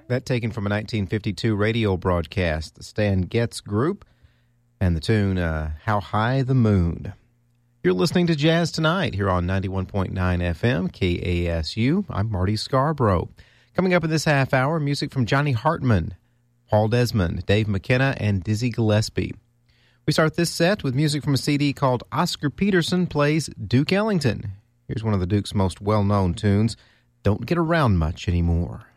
That taken from a 1952 radio broadcast, the Stan Getz Group, and the tune, How High the Moon. You're listening to Jazz Tonight here on 91.9 FM, KASU. I'm Marty Scarborough. Coming up in this half hour, music from Johnny Hartman, Paul Desmond, Dave McKenna, and Dizzy Gillespie. We start this set with music from a CD called Oscar Peterson Plays Duke Ellington. Here's one of the Duke's most well-known tunes, Don't Get Around Much Anymore.